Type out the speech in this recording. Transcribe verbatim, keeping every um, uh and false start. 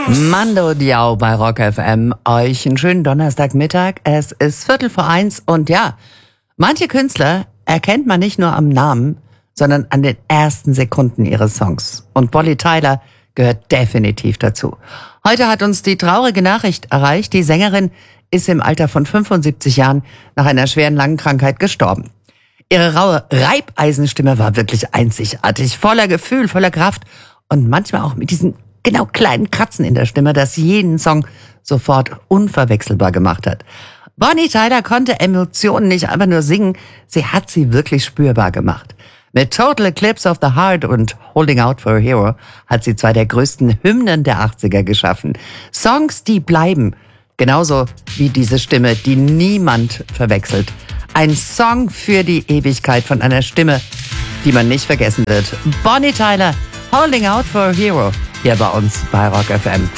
Mando Diao bei Rock F M. Euch einen schönen Donnerstagmittag. Es ist Viertel vor eins und ja, manche Künstler erkennt man nicht nur am Namen, sondern an den ersten Sekunden ihres Songs. Und Bonnie Tyler gehört definitiv dazu. Heute hat uns die traurige Nachricht erreicht. Die Sängerin ist im Alter von fünfundsiebzig Jahren nach einer schweren Lungenkrankheit gestorben. Ihre raue Reibeisenstimme war wirklich einzigartig, voller Gefühl, voller Kraft und manchmal auch mit diesen genau kleinen Kratzen in der Stimme, das jeden Song sofort unverwechselbar gemacht hat. Bonnie Tyler konnte Emotionen nicht einfach nur singen, sie hat sie wirklich spürbar gemacht. Mit Total Eclipse of the Heart und Holding Out for a Hero hat sie zwei der größten Hymnen der achtziger geschaffen. Songs, die bleiben, genauso wie diese Stimme, die niemand verwechselt. Ein Song für die Ewigkeit von einer Stimme, die man nicht vergessen wird. Bonnie Tyler, Holding Out for a Hero, hier bei uns bei Rock F M.